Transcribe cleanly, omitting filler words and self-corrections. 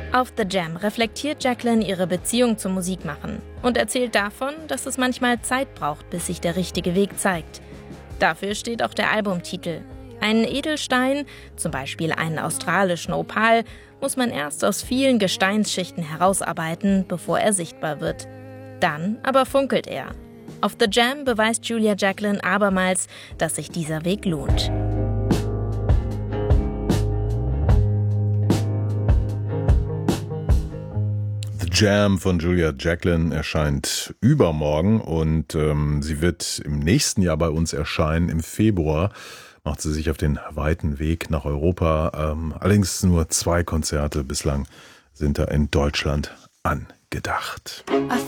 Auf The Jam reflektiert Jacqueline ihre Beziehung zum Musikmachen und erzählt davon, dass es manchmal Zeit braucht, bis sich der richtige Weg zeigt. Dafür steht auch der Albumtitel. Einen Edelstein, zum Beispiel einen australischen Opal, muss man erst aus vielen Gesteinsschichten herausarbeiten, bevor er sichtbar wird. Dann aber funkelt er. Auf The Jam beweist Julia Jacqueline abermals, dass sich dieser Weg lohnt. Jam von Julia Jacqueline erscheint übermorgen und sie wird im nächsten Jahr bei uns erscheinen. Im Februar macht sie sich auf den weiten Weg nach Europa. Allerdings nur 2 Konzerte bislang sind da in Deutschland angedacht.